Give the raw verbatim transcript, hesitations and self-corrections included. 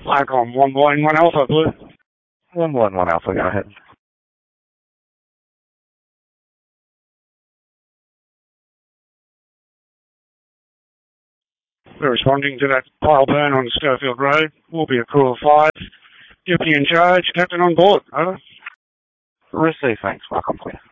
Flacom, one one one Alpha, Blue. one one one Alpha, go ahead. We're responding to that pile burn on Schofield Road. Will be a crew of five. Deputy in charge, captain on board. Over. Receive, thanks. Welcome, clear.